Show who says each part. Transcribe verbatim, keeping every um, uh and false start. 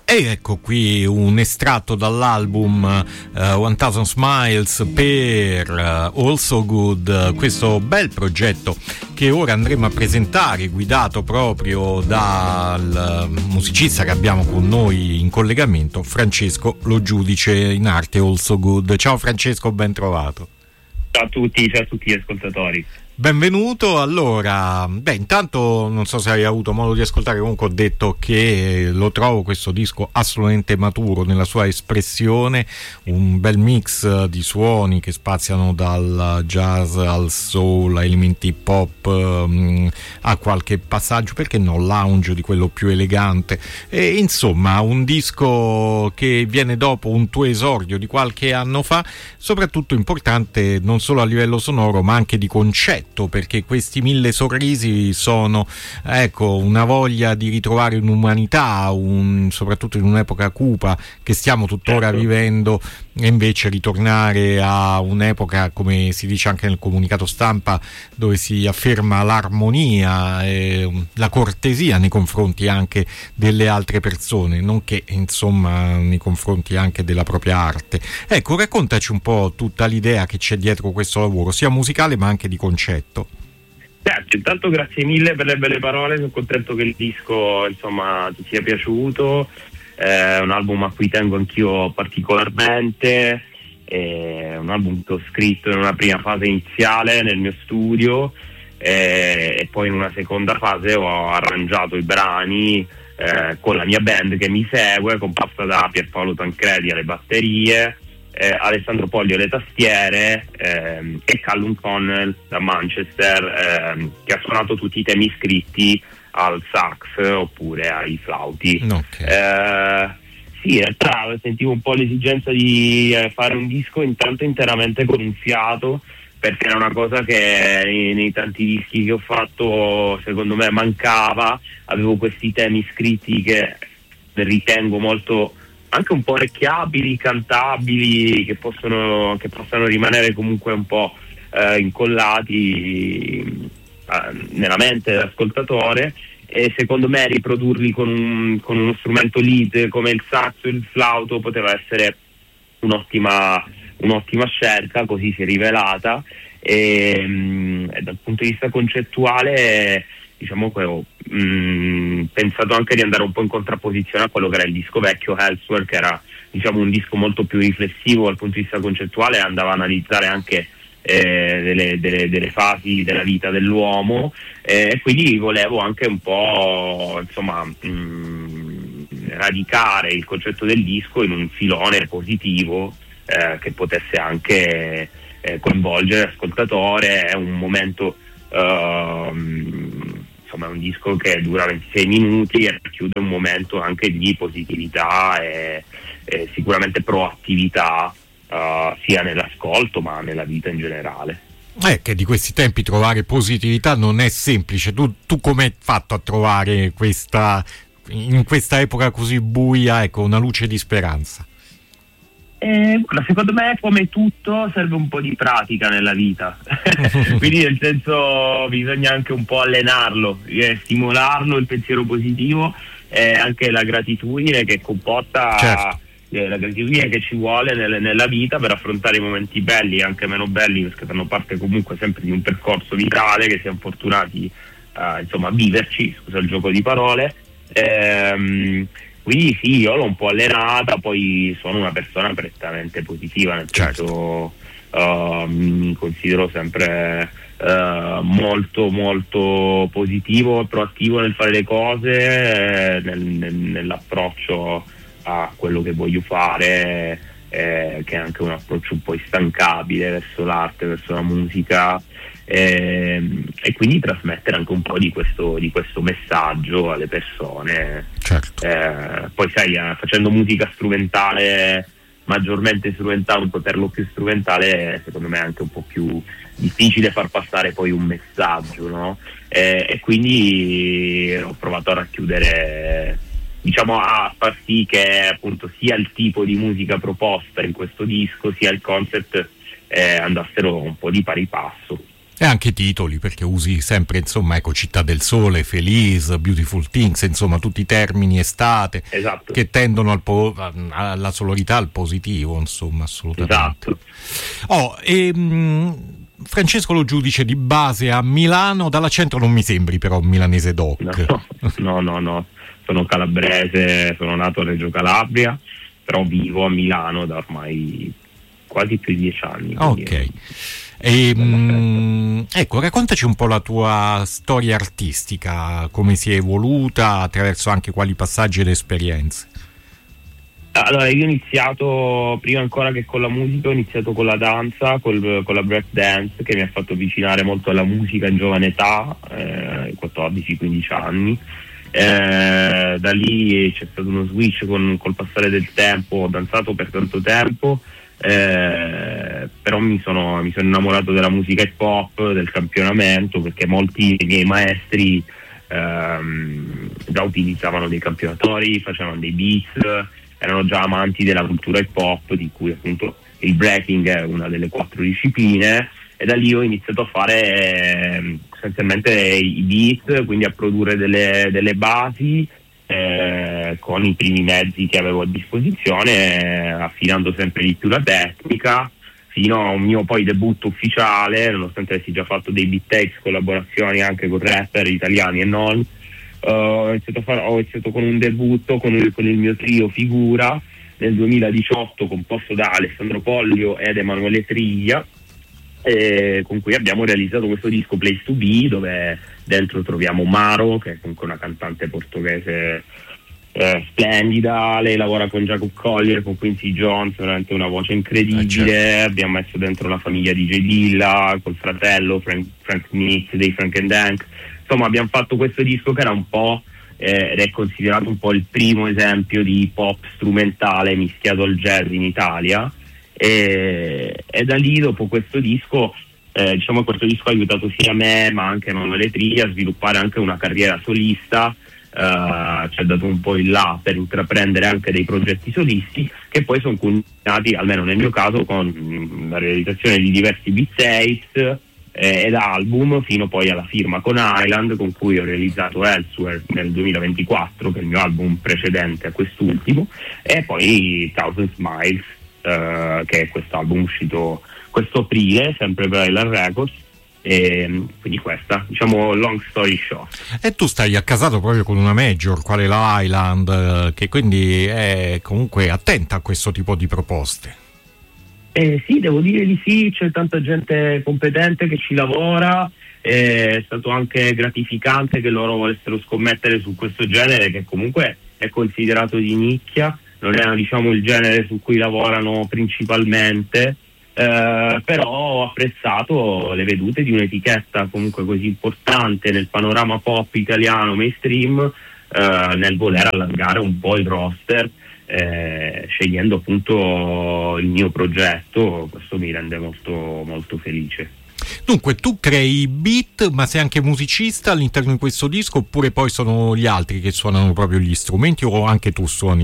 Speaker 1: E ecco qui un estratto dall'album uh, Thousand Smiles per uh, Also Good, questo bel progetto che ora andremo a presentare, guidato proprio dal musicista che abbiamo con noi in collegamento, Francesco Lo Giudice, in arte Also Good. Ciao Francesco, ben trovato.
Speaker 2: Ciao a tutti, ciao a tutti gli ascoltatori.
Speaker 1: Benvenuto. Allora, beh, intanto non so se hai avuto modo di ascoltare, comunque ho detto che lo trovo questo disco assolutamente maturo nella sua espressione, un bel mix di suoni che spaziano dal jazz al soul, a elementi hip hop, um, a qualche passaggio, perché no, lounge di quello più elegante, e insomma un disco che viene dopo un tuo esordio di qualche anno fa, soprattutto importante non solo a livello sonoro ma anche di concetto, perché questi mille sorrisi sono, ecco, una voglia di ritrovare un'umanità, un, soprattutto in un'epoca cupa che stiamo tuttora certo. vivendo, e invece ritornare a un'epoca, come si dice anche nel comunicato stampa, dove si afferma l'armonia e la cortesia nei confronti anche delle altre persone, nonché insomma nei confronti anche della propria arte. Ecco, raccontaci un po' tutta l'idea che c'è dietro questo lavoro, sia musicale ma anche di concetto.
Speaker 2: Certo, intanto grazie mille per le belle parole, sono contento che il disco insomma ti sia piaciuto, è un album a cui tengo anch'io particolarmente, è un album che ho scritto in una prima fase iniziale nel mio studio e, e poi in una seconda fase ho arrangiato i brani eh, con la mia band che mi segue, composta da Pierpaolo Tancredi alle batterie, Eh, Alessandro Poglio alle tastiere ehm, e Callum Connell da Manchester ehm, che ha suonato tutti i temi scritti al sax oppure ai flauti.
Speaker 1: Okay.
Speaker 2: Eh, sì, in realtà sentivo un po' l'esigenza di eh, fare un disco intanto interamente con un fiato, perché era una cosa che nei, nei tanti dischi che ho fatto secondo me mancava. Avevo questi temi scritti che ritengo molto anche un po' orecchiabili, cantabili, che possono che possano rimanere comunque un po' eh, incollati eh, nella mente dell'ascoltatore, e secondo me riprodurli con, un, con uno strumento lead come il sax o il flauto poteva essere un'ottima, un'ottima scelta, così si è rivelata, e, mh, e dal punto di vista concettuale diciamo che ho mh, pensato anche di andare un po' in contrapposizione a quello che era il disco vecchio Elsewhere, che era diciamo un disco molto più riflessivo dal punto di vista concettuale, andava a analizzare anche eh, delle, delle, delle fasi della vita dell'uomo, e eh, quindi volevo anche un po' insomma mh, radicare il concetto del disco in un filone positivo eh, che potesse anche eh, coinvolgere l'ascoltatore. È un momento uh, insomma è un disco che dura ventisei minuti e chiude un momento anche di positività e, e sicuramente proattività uh, sia nell'ascolto ma nella vita in generale.
Speaker 1: Eh, che di questi tempi trovare positività non è semplice. Tu, tu come hai fatto a trovare questa, in questa epoca così buia, ecco, una luce di speranza?
Speaker 2: Eh, secondo me, come tutto, serve un po' di pratica nella vita. Quindi nel senso bisogna anche un po' allenarlo, eh, stimolarlo, il pensiero positivo e anche la gratitudine che comporta,
Speaker 1: certo.
Speaker 2: eh, la gratitudine che ci vuole nel, nella vita per affrontare i momenti belli e anche meno belli, perché fanno parte comunque sempre di un percorso vitale che siamo fortunati a insomma a viverci, scusa il gioco di parole. Ehm, Quindi sì, io l'ho un po' allenata, poi sono una persona prettamente positiva, nel
Speaker 1: certo.
Speaker 2: senso uh, mi considero sempre uh, molto molto positivo e proattivo nel fare le cose, eh, nel, nel, nell'approccio a quello che voglio fare, eh, che è anche un approccio un po' instancabile verso l'arte, verso la musica. E, e quindi trasmettere anche un po' di questo, di questo messaggio alle persone.
Speaker 1: Certo.
Speaker 2: Eh, poi sai, eh, facendo musica strumentale, maggiormente strumentale, un po' per lo più strumentale, secondo me è anche un po' più difficile far passare poi un messaggio, no? Eh, e quindi ho provato a racchiudere, diciamo, a far sì che appunto sia il tipo di musica proposta in questo disco sia il concept eh, andassero un po' di pari passo.
Speaker 1: E anche titoli, perché usi sempre, insomma, ecco, Città del Sole, Feliz, Beautiful Things, insomma, tutti i termini estate,
Speaker 2: esatto,
Speaker 1: che tendono al po- alla sonorità, al positivo, insomma, assolutamente.
Speaker 2: Esatto.
Speaker 1: Oh, e, mh, Francesco Lo Giudice di base a Milano, dall'accento non mi sembri però milanese doc.
Speaker 2: No, no, no, no, sono calabrese, sono nato a Reggio Calabria, però vivo a Milano da ormai quasi più di dieci anni.
Speaker 1: Ok. E, mh, ecco, raccontaci un po' la tua storia artistica, come si è evoluta, attraverso anche quali passaggi ed esperienze.
Speaker 2: Allora, io ho iniziato, prima ancora che con la musica, ho iniziato con la danza, col, con la break dance, che mi ha fatto avvicinare molto alla musica in giovane età, eh, quattordici quindici anni. Eh, da lì c'è stato uno switch con, col passare del tempo, ho danzato per tanto tempo, eh, però mi sono, mi sono innamorato della musica hip hop, del campionamento, perché molti dei miei maestri ehm, già utilizzavano dei campionatori, facevano dei beats, erano già amanti della cultura hip hop, di cui appunto il breaking è una delle quattro discipline, e da lì ho iniziato a fare eh, essenzialmente i beat, quindi a produrre delle, delle basi eh, con i primi mezzi che avevo a disposizione, eh, affinando sempre di più la tecnica, fino a un mio poi debutto ufficiale, nonostante avessi già fatto dei beat tapes, collaborazioni anche con rapper italiani e non. Uh, ho, iniziato a fare, ho iniziato con un debutto con il, con il mio trio Figura nel duemiladiciotto, composto da Alessandro Pollio ed Emanuele Triglia, eh, con cui abbiamo realizzato questo disco Place to Be, dove dentro troviamo Maro, che è comunque una cantante portoghese eh, splendida. Lei lavora con Jacob Collier, con Quincy Jones, veramente una voce incredibile. Ah, certo. Abbiamo messo dentro la famiglia di J Dilla, col fratello Frank, Frank Smith dei Frank and Dank. Insomma, abbiamo fatto questo disco che era un po' eh, ed è considerato un po' il primo esempio di pop strumentale mischiato al jazz in Italia, e, e da lì, dopo questo disco, eh, diciamo questo disco ha aiutato sia me ma anche Emanuele Triglia a sviluppare anche una carriera solista, eh, ci ha dato un po' il là per intraprendere anche dei progetti solisti, che poi sono culminati, almeno nel mio caso, con la realizzazione di diversi beat tapes ed album, fino poi alla firma con Island, con cui ho realizzato Elsewhere nel duemilaventiquattro, che è il mio album precedente a quest'ultimo, e poi Thousand Smiles, eh, che è quest'album uscito questo aprile, sempre per Island Records. E quindi questa, diciamo, long story short.
Speaker 1: E tu stai accasato proprio con una major, quale la Island, che quindi è comunque attenta a questo tipo di proposte.
Speaker 2: Eh, sì, devo dire di sì, c'è tanta gente competente che ci lavora, eh, è stato anche gratificante che loro volessero scommettere su questo genere, che comunque è considerato di nicchia, non è, diciamo, il genere su cui lavorano principalmente, eh, però ho apprezzato le vedute di un'etichetta comunque così importante nel panorama pop italiano mainstream, eh, nel voler allargare un po' il roster. Eh, scegliendo appunto il mio progetto. Questo mi rende molto molto felice.
Speaker 1: Dunque, tu crei beat, ma sei anche musicista all'interno di questo disco, oppure poi sono gli altri che suonano proprio gli strumenti, o anche tu suoni